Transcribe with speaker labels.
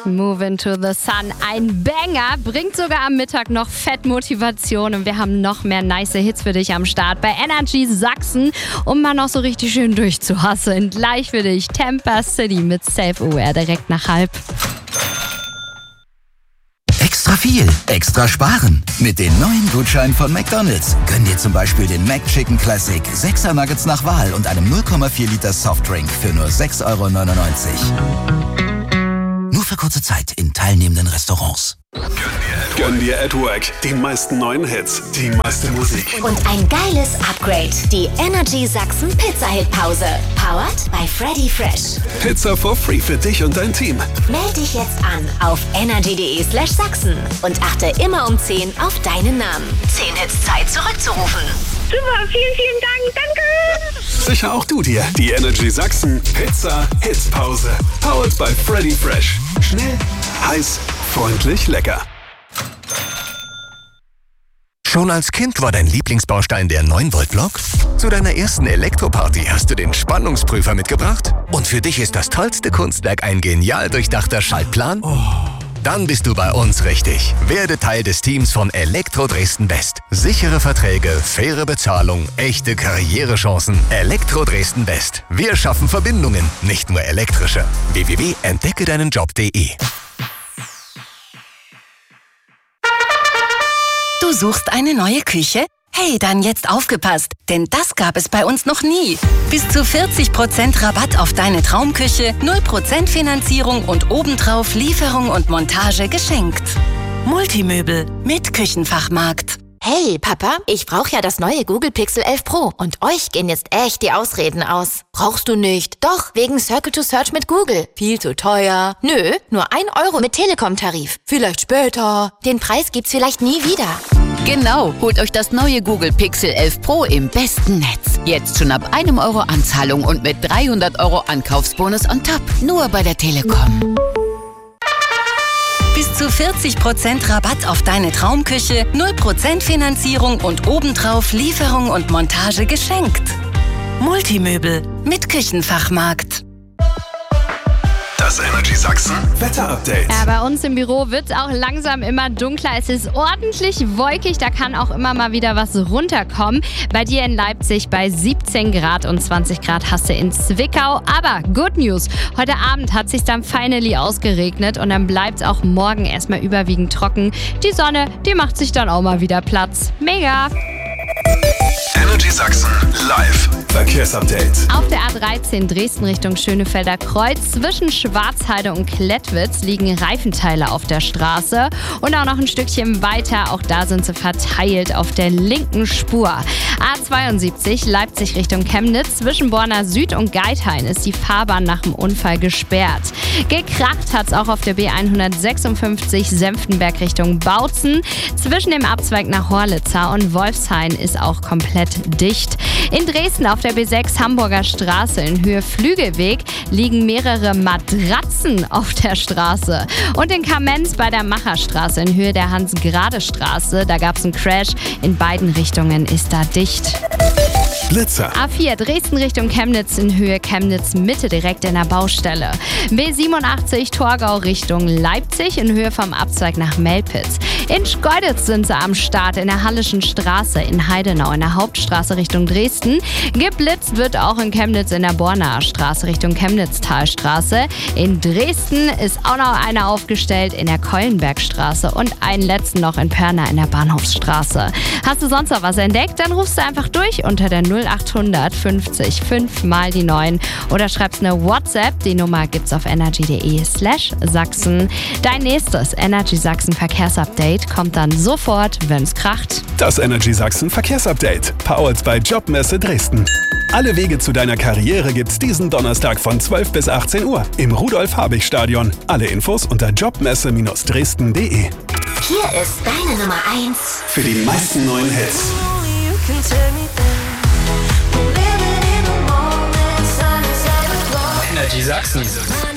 Speaker 1: Move into the Sun. Ein Banger, bringt sogar am Mittag noch fett Motivation und wir haben noch mehr nice Hits für dich am Start bei Energy Sachsen, um mal noch so richtig schön durchzuhasseln. Gleich für dich Tampa City mit Safe Aware direkt nach 12:30.
Speaker 2: Extra viel, extra sparen. Mit den neuen Gutscheinen von McDonald's. Gönn dir zum Beispiel den McChicken Classic, 6er Nuggets nach Wahl und einem 0,4 Liter Softdrink für nur 6,99 €. Nur für kurze Zeit in teilnehmenden Restaurants.
Speaker 3: Gönn dir at Work. Die meisten neuen Hits, die meiste Musik.
Speaker 4: Und ein geiles Upgrade. Die Energy Sachsen Pizza-Hit-Pause. Powered by Freddy Fresh.
Speaker 3: Pizza for free für dich und dein Team.
Speaker 4: Meld dich jetzt an auf energy.de/Sachsen und achte immer um 10 auf deinen Namen. 10 Hits Zeit zurückzurufen.
Speaker 5: Super, vielen Dank, danke!
Speaker 3: Sicher auch du dir die Energy Sachsen Pizza Hit-Pause. Powered by Freddy Fresh. Schnell, heiß, freundlich, lecker.
Speaker 6: Schon als Kind war dein Lieblingsbaustein der 9-Volt-Block? Zu deiner ersten Elektroparty hast du den Spannungsprüfer mitgebracht? Und für dich ist das tollste Kunstwerk ein genial durchdachter Schaltplan? Dann bist du bei uns richtig. Werde Teil des Teams von Elektro Dresden West. Sichere Verträge, faire Bezahlung, echte Karrierechancen. Elektro Dresden West. Wir schaffen Verbindungen, nicht nur elektrische. www.entdeckedeinenjob.de.
Speaker 7: Du suchst eine neue Küche? Hey, dann jetzt aufgepasst, denn das gab es bei uns noch nie. Bis zu 40% Rabatt auf deine Traumküche, 0% Finanzierung und obendrauf Lieferung und Montage geschenkt. Multimöbel mit Küchenfachmarkt.
Speaker 4: Hey, Papa, ich brauche ja das neue Google Pixel 11 Pro und euch gehen jetzt echt die Ausreden aus. Brauchst du nicht? Doch, wegen Circle to Search mit Google. Viel zu teuer. Nö, nur 1 € mit Telekom-Tarif. Vielleicht später. Den Preis gibt's vielleicht nie wieder.
Speaker 8: Genau, holt euch das neue Google Pixel 11 Pro im besten Netz. Jetzt schon ab 1 € Anzahlung und mit 300 € Ankaufsbonus on top. Nur bei der Telekom.
Speaker 7: Bis zu 40% Rabatt auf deine Traumküche, 0% Finanzierung und obendrauf Lieferung und Montage geschenkt. Multimöbel mit Küchenfachmarkt.
Speaker 3: Das Energy Sachsen Wetter-Update.
Speaker 1: Ja, bei uns im Büro wird es auch langsam immer dunkler. Es ist ordentlich wolkig, da kann auch immer mal wieder was runterkommen. Bei dir in Leipzig bei 17 Grad und 20 Grad hast du in Zwickau. Aber Good News, heute Abend hat es sich dann finally ausgeregnet und dann bleibt es auch morgen erstmal überwiegend trocken. Die Sonne, die macht sich dann auch mal wieder Platz. Mega!
Speaker 3: Energy Sachsen live Verkehrsupdate.
Speaker 1: Auf der A13 Dresden Richtung Schönefelder Kreuz zwischen Schwarzheide und Klettwitz liegen Reifenteile auf der Straße und auch noch ein Stückchen weiter, auch da sind sie verteilt auf der linken Spur. A72 Leipzig Richtung Chemnitz zwischen Borna Süd und Geithain ist die Fahrbahn nach dem Unfall gesperrt. Gekracht hat's auch auf der B156 Senftenberg Richtung Bautzen. Zwischen dem Abzweig nach Horlitzer und Wolfshain ist auch komplett dicht. In Dresden auf der B6 Hamburger Straße in Höhe Flügelweg liegen mehrere Matratzen auf der Straße. Und in Kamenz bei der Macherstraße in Höhe der Hans-Grade-Straße, da gab es einen Crash. In beiden Richtungen ist da dicht.
Speaker 3: Blitzer.
Speaker 1: A4 Dresden Richtung Chemnitz in Höhe Chemnitz Mitte direkt in der Baustelle. B87 Torgau Richtung Leipzig in Höhe vom Abzweig nach Melpitz. In Schkeuditz sind sie am Start in der Hallischen Straße, in Heidenau in der Hauptstraße Richtung Dresden. Geblitzt wird auch in Chemnitz in der Bornaer Straße Richtung Chemnitztalstraße. In Dresden ist auch noch einer aufgestellt in der Keulenbergstraße und einen letzten noch in Pörna in der Bahnhofsstraße. Hast du sonst noch was entdeckt? Dann rufst du einfach durch unter der 0800 50 5 mal die 9 oder schreibst eine WhatsApp. Die Nummer gibt's auf energy.de/Sachsen. Dein nächstes Energy Sachsen Verkehrsupdate kommt dann sofort, wenn's kracht.
Speaker 3: Das Energy Sachsen Verkehrsupdate. Powered by Jobmesse Dresden. Alle Wege zu deiner Karriere gibt's diesen Donnerstag von 12 bis 18 Uhr im Rudolf-Habich-Stadion. Alle Infos unter jobmesse-dresden.de.
Speaker 4: Hier ist deine Nummer 1
Speaker 3: für die meisten neuen Hits.
Speaker 9: Energy Sachsen.